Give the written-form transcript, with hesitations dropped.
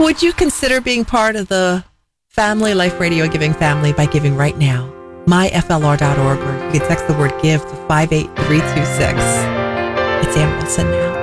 Would you consider being part of the Family Life Radio Giving family by giving right now? myflr.org, or you can text the word give to 58326. It's Ann Wilson now.